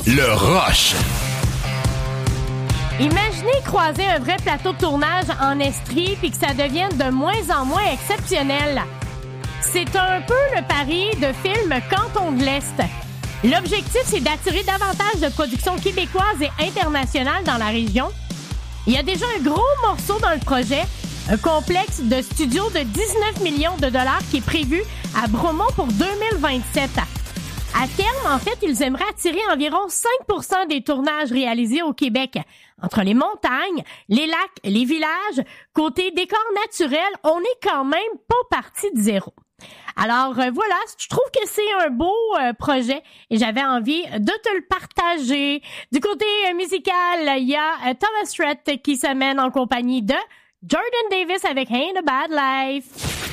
Le Rush. Imaginez croiser un vrai plateau de tournage en Estrie puis que ça devienne de moins en moins exceptionnel. C'est un peu le pari de film Canton de l'Est. L'objectif, c'est d'attirer davantage de productions québécoises et internationales dans la région. Il y a déjà un gros morceau dans le projet, un complexe de studio de 19 millions de dollars qui est prévu à Bromont pour 2027. À terme, en fait, ils aimeraient attirer environ 5% des tournages réalisés au Québec. Entre les montagnes, les lacs, les villages, côté décor naturel, on est quand même pas parti de zéro. Alors voilà, je trouve que c'est un beau projet et j'avais envie de te le partager. Du côté musical, il y a Thomas Rhett qui se mène en compagnie de Jordan Davis avec Ain't a Bad Life.